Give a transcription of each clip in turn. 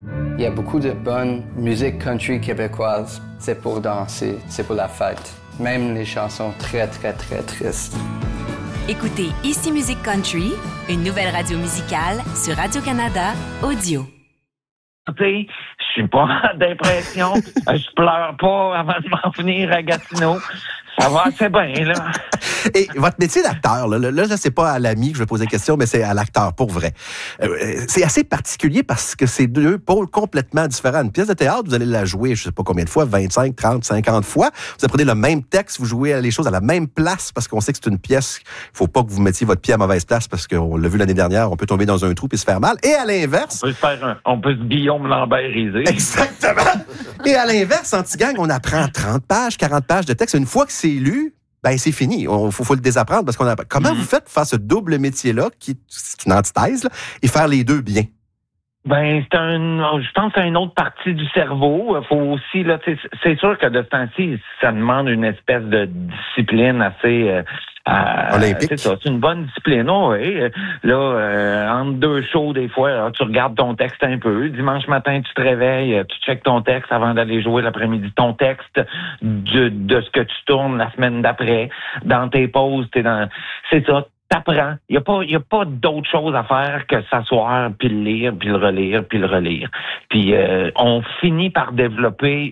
Il y a beaucoup de bonne musique country québécoise. C'est pour danser, c'est pour la fête. Même les chansons très, très, très tristes. Écoutez Ici Musique Country, une nouvelle radio musicale sur Radio-Canada Audio. Je suis pas d'impression. Je pleure pas avant de m'en venir à Gatineau. Ça va assez bien, là. Et votre métier d'acteur, là, c'est pas à l'ami que je vais poser la question, mais c'est à l'acteur, pour vrai. C'est assez particulier parce que c'est deux pôles complètement différents. Une pièce de théâtre, vous allez la jouer, je sais pas combien de fois, 25, 30, 50 fois. Vous apprenez le même texte, vous jouez les choses à la même place parce qu'on sait que c'est une pièce. Il faut pas que vous mettiez votre pied à mauvaise place parce qu'on l'a vu l'année dernière, on peut tomber dans un trou et se faire mal. Et à l'inverse... On peut se Guillaume Lambert-iser. Exactement! Et à l'inverse, en Tigang, on apprend 30 pages, 40 pages de texte. Une fois que c'est lu, ben c'est fini. Faut le désapprendre parce qu'on a. Comment vous faites pour faire ce double métier-là, qui c'est une antithèse, là, et faire les deux bien? Ben, je pense que c'est une autre partie du cerveau. Faut aussi, là, c'est sûr que de ce temps-ci, ça demande une espèce de discipline assez, olympique. C'est ça, c'est une bonne discipline. Oh, oui. Là, entre deux shows, des fois, là, tu regardes ton texte un peu. Dimanche matin, tu te réveilles, tu checkes ton texte avant d'aller jouer l'après-midi. Ton texte de ce que tu tournes la semaine d'après. Dans tes pauses, c'est ça. T'apprends. Il y a pas d'autre chose à faire que s'asseoir, puis le lire, puis le relire, puis le relire. Puis on finit par développer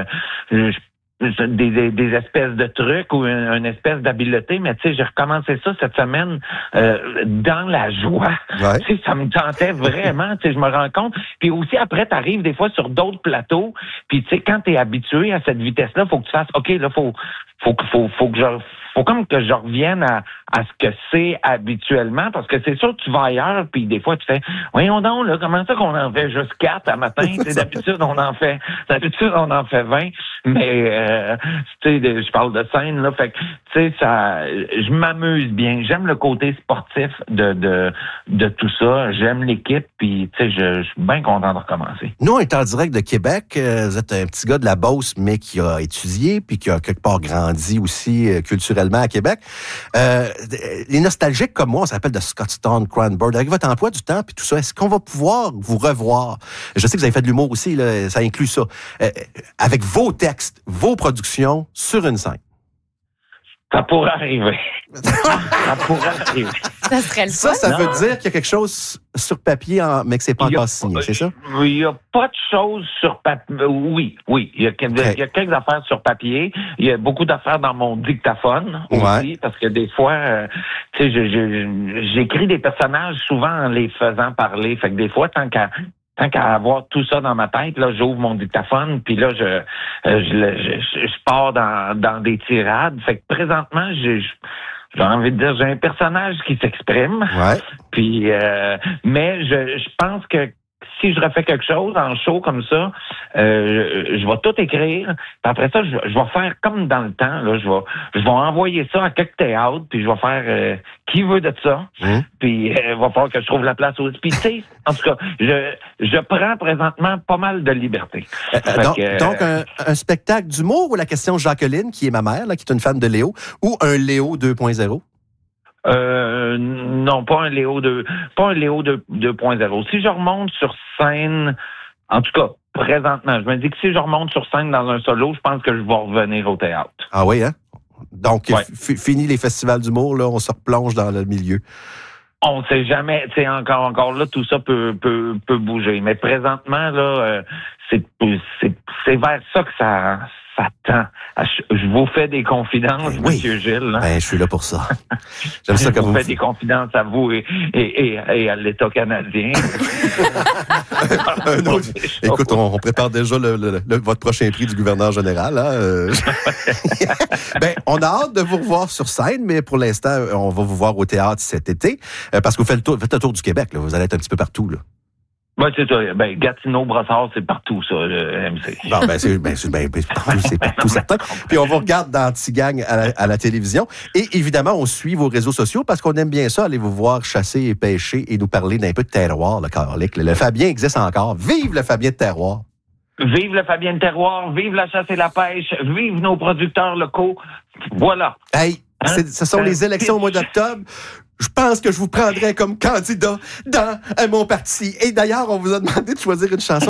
des espèces de trucs ou une espèce d'habileté, mais tu sais, j'ai recommencé ça cette semaine dans la joie. Ouais. Tu sais, ça me tentait vraiment, tu sais, je me rends compte. Puis aussi, après, t'arrives des fois sur d'autres plateaux, puis tu sais, quand t'es habitué à cette vitesse-là, faut que tu fasses, OK, là, faut comme que je revienne à ce que c'est habituellement, parce que c'est sûr que tu vas ailleurs, puis des fois tu fais, voyons donc, là, comment ça qu'on en fait juste 4 à matin? D'habitude, on en fait 20, mais tu sais, je parle de scène, là, fait que, tu sais, je m'amuse bien. J'aime le côté sportif de tout ça. J'aime l'équipe, puis tu sais, je suis bien content de recommencer. Nous, on est en direct de Québec. Vous êtes un petit gars de la Beauce, mais qui a étudié, puis qui a quelque part grandi aussi culturellement à Québec. Les nostalgiques comme moi, on s'appelle de Scotstoun, Cranbourne. Avec votre emploi du temps, puis tout ça, est-ce qu'on va pouvoir vous revoir? Je sais que vous avez fait de l'humour aussi, là, ça inclut ça. Avec vos textes, vos productions sur une scène. Ça pourrait arriver. Ça pourrait arriver. Ça serait le fun. Ça veut dire qu'il y a quelque chose sur papier, mais que c'est pas encore signé, c'est ça? Il n'y a pas de choses sur papier. Oui. Il y a quelques affaires sur papier. Il y a beaucoup d'affaires dans mon dictaphone aussi, parce que des fois, tu sais, j'écris des personnages souvent en les faisant parler. Fait que des fois, tant qu'à avoir tout ça dans ma tête, là, j'ouvre mon dictaphone, puis là, je pars dans des tirades. Fait que présentement, j'ai envie de dire, j'ai un personnage qui s'exprime. Ouais. Puis, mais je pense que si je refais quelque chose en show comme ça, je vais tout écrire. Puis après ça, je vais faire comme dans le temps. Là, je vais envoyer ça à quelques théâtres, puis je vais faire qui veut de ça. Puis il va falloir que je trouve la place aussi. Puis tu sais, en tout cas, je prends présentement pas mal de liberté. Donc un spectacle d'humour ou la question Jacqueline, qui est ma mère, là, qui est une fan de Léo, ou un Léo 2.0? Non, pas un Léo 2.0. Si je remonte sur scène, en tout cas, présentement, je me dis que si je remonte sur scène dans un solo, je pense que je vais revenir au théâtre. Ah oui, hein? Donc, fini les festivals d'humour, là, on se replonge dans le milieu. On sait jamais, tu sais, encore là, tout ça peut bouger. Mais présentement, là, c'est vers ça que ça tend. Je vous fais des confidences, Monsieur Gilles. Ben, je suis là pour ça. J'aime ça que vous faites des confidences à vous et à l'État canadien. Écoute, on prépare déjà votre prochain prix du gouverneur général. Hein? Ben, on a hâte de vous revoir sur scène, mais pour l'instant, on va vous voir au théâtre cet été, parce que vous faites le tour du Québec. Là. Vous allez être un petit peu partout. Là. Oui, c'est ça. Ben, Gatineau, Brossard, c'est partout, ça, le MC. Bon, c'est partout, certain. Puis on vous regarde dans Tigang à la télévision. Et évidemment, on suit vos réseaux sociaux parce qu'on aime bien ça, aller vous voir chasser et pêcher et nous parler d'un peu de terroir, le Carlic. Le Fabien existe encore. Vive le Fabien de terroir! Vive le Fabien de terroir! Vive la chasse et la pêche! Vive nos producteurs locaux! Voilà! Hey, ce sont les élections au mois d'octobre. Je pense que je vous prendrai comme candidat dans mon parti. Et d'ailleurs, on vous a demandé de choisir une chanson